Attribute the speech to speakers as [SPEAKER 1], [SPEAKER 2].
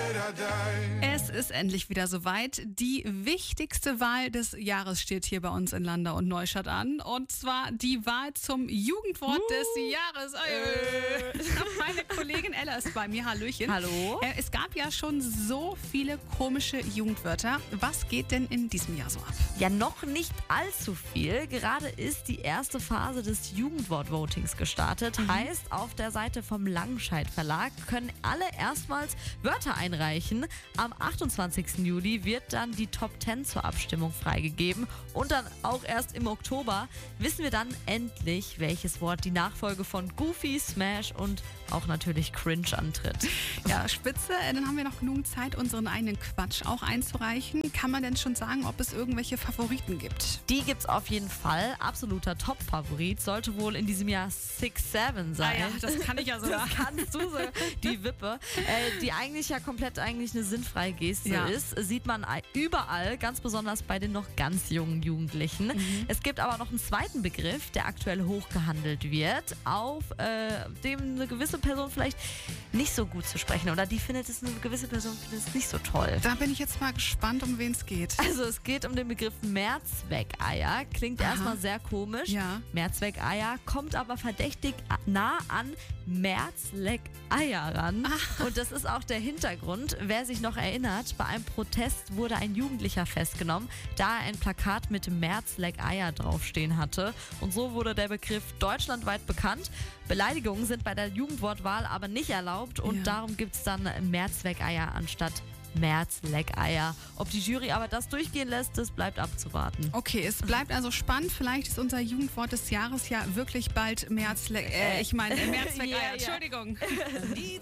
[SPEAKER 1] Es ist endlich wieder soweit. Die wichtigste Wahl des Jahres steht hier bei uns in Landau und Neustadt an. Und zwar die Wahl zum Jugendwort des Jahres. Meine Kollegin Ella ist bei mir. Hallöchen.
[SPEAKER 2] Hallo.
[SPEAKER 1] Es gab ja schon so viele komische Jugendwörter. Was geht denn in diesem Jahr so ab?
[SPEAKER 2] Ja, noch nicht allzu viel. Gerade ist die erste Phase des Jugendwort-Votings gestartet. Heißt, auf der Seite vom Langscheid Verlag können alle erstmals Wörter einreichen. Am 28. Juli wird dann die Top 10 zur Abstimmung freigegeben. Und dann auch erst im Oktober wissen wir dann endlich, welches Wort die Nachfolge von Goofy, Smash und auch natürlich Cringe antritt.
[SPEAKER 1] Ja, spitze. Dann haben wir noch genug Zeit, unseren eigenen Quatsch auch einzureichen. Kann man denn schon sagen, ob es irgendwelche Favoriten gibt?
[SPEAKER 2] Die gibt's auf jeden Fall. Absoluter Top-Favorit sollte wohl in diesem Jahr 6-7 sein.
[SPEAKER 1] Ah ja, das kann ich ja sogar.
[SPEAKER 2] Das kannst du sogar. Die Wippe, die eigentlich ja komplett eigentlich eine sinnfreie Geste ist, sieht man überall, ganz besonders bei den noch ganz jungen Jugendlichen. Es gibt aber noch einen zweiten Begriff, der aktuell hochgehandelt wird, auf dem eine gewisse Person vielleicht nicht so gut zu sprechen oder eine gewisse Person findet es nicht so toll.
[SPEAKER 1] Da bin ich jetzt mal gespannt, um wen es geht.
[SPEAKER 2] Also es geht um den Begriff Mehrzweckeier. Klingt erstmal sehr komisch.
[SPEAKER 1] Ja.
[SPEAKER 2] Mehrzweckeier kommt aber verdächtig nah an Märzleckeier ran. Und das ist auch der Hintergrund. Wer sich noch erinnert, bei einem Protest wurde ein Jugendlicher festgenommen, da er ein Plakat mit Märzleckeier draufstehen hatte. Und so wurde der Begriff deutschlandweit bekannt. Beleidigungen sind bei der Jugendwortwahl aber nicht erlaubt und darum gibt es dann Mehrzweckeier anstatt Märzleckeier. Ob die Jury aber das durchgehen lässt, das bleibt abzuwarten.
[SPEAKER 1] Okay, es bleibt also spannend. Vielleicht ist unser Jugendwort des Jahres ja wirklich bald Märzweckeier. Entschuldigung.